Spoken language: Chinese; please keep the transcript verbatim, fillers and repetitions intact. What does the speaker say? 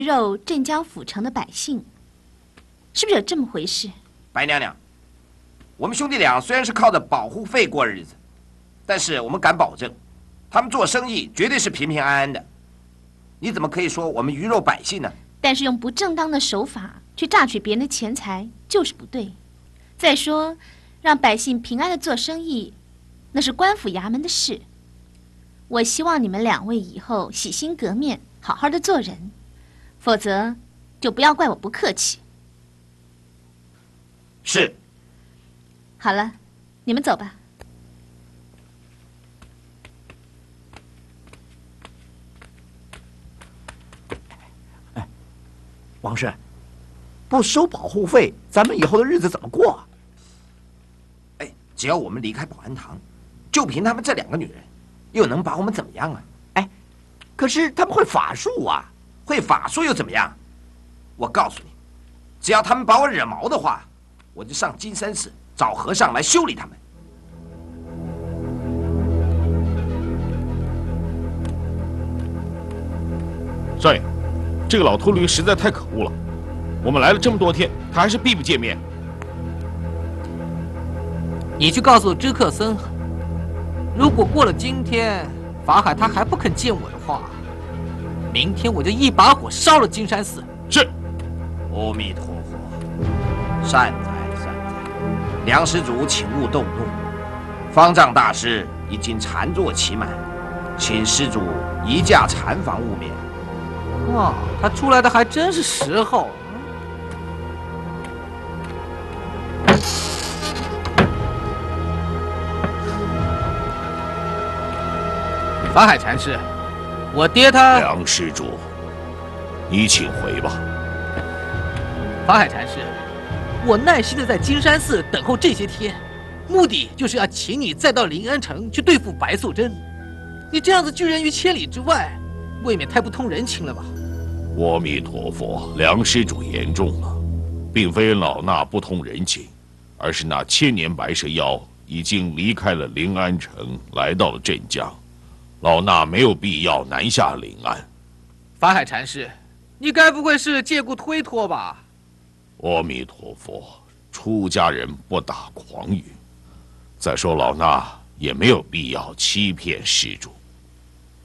肉镇江府城的百姓，是不是有这么回事？ 白娘娘，我们兄弟俩虽然是靠着保护费过日子，但是我们敢保证，他们做生意绝对是平平安安的。你怎么可以说我们鱼肉百姓呢？ 但是用不正当的手法去榨取别人的钱财就是不对。再说，让百姓平安的做生意，那是官府衙门的事。我希望你们两位以后洗心革面，好好的做人。否则，就不要怪我不客气。 是。 好了，你们走吧。 哎，王氏，不收保护费，咱们以后的日子怎么过啊？ 哎，只要我们离开保安堂，就凭他们这两个女人，又能把我们怎么样啊？ 哎，可是他们会法术啊！ 会法术又怎么样？我告诉你，只要他们把我惹毛的话，我就上金山寺找和尚来修理他们。 少爷，这个老秃驴实在太可恶了。我们来了这么多天，他还是避不见面。 你去告诉知客僧，如果过了今天，法海他还不肯见我的话，明天我就一把火烧了金山寺。 是。 阿弥陀佛，善哉善哉。梁施主请勿动怒，方丈大师已经禅坐期满，请施主移驾禅房务免。 哇，他出来的还真是时候。法海禅师，我爹他…… 梁施主，你请回吧。 法海禅师，我耐心的在金山寺等候这些天，目的就是要请你再到临安城去对付白素贞。你这样子拒人于千里之外，未免太不通人情了吧？ 阿弥陀佛，梁施主言重了，并非老衲不通人情，而是那千年白蛇妖已经离开了临安城，来到了镇江。老衲没有必要南下临安。 法海禅师，你该不会是借故推脱吧？ 阿弥陀佛，出家人不打诳语。再说老衲也没有必要欺骗施主。